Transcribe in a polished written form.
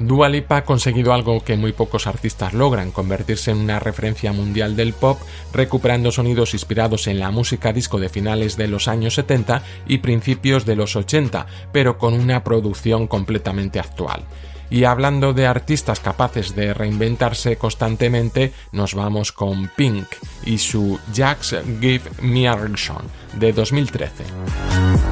Dua Lipa ha conseguido algo que muy pocos artistas logran, convertirse en una referencia mundial del pop, recuperando sonidos inspirados en la música disco de finales de los años 70 y principios de los 80, pero con una producción completamente actual. Y hablando de artistas capaces de reinventarse constantemente, nos vamos con Pink y su Just Give Me a Reason de 2013.